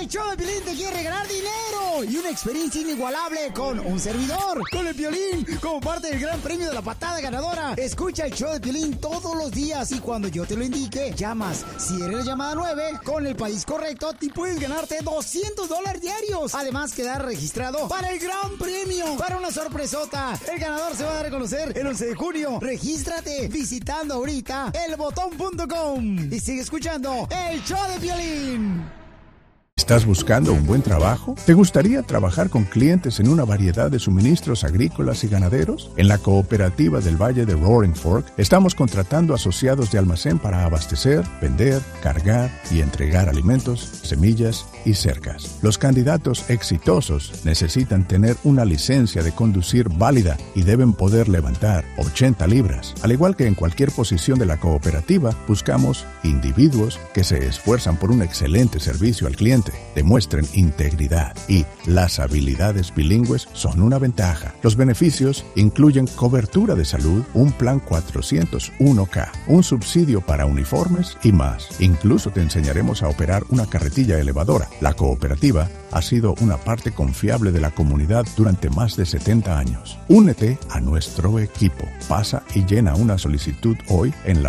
show de Piolín te quiere regalar dinero y una experiencia inigualable con un servidor, con el Piolín, como parte del gran premio de la patada ganadora. Escucha el show de Piolín todos los días y cuando yo te lo indique, llamas. Si eres la llamada 9, con el país correcto, te puedes ganarte $200 diarios. Además, quedar registrado para el gran premio, para una sorpresota. El ganador se va a dar a conocer el 11 de junio. Regístrate visitando ahorita elbotón.com y sigue escuchando el show de Piolín. ¿Estás buscando un buen trabajo? ¿Te gustaría trabajar con clientes en una variedad de suministros agrícolas y ganaderos? En la cooperativa del Valle de Roaring Fork estamos contratando asociados de almacén para abastecer, vender, cargar y entregar alimentos, semillas y cercas. Los candidatos exitosos necesitan tener una licencia de conducir válida y deben poder levantar 80 libras. Al igual que en cualquier posición de la cooperativa, buscamos individuos que se esfuerzan por un excelente servicio al cliente, demuestren integridad y las habilidades bilingües son una ventaja. Los beneficios incluyen cobertura de salud, un plan 401k, un subsidio para uniformes y más. Incluso te enseñaremos a operar una carretilla elevadora. La cooperativa ha sido una parte confiable de la comunidad durante más de 70 años. Únete a nuestro equipo. Pasa y llena una solicitud hoy en la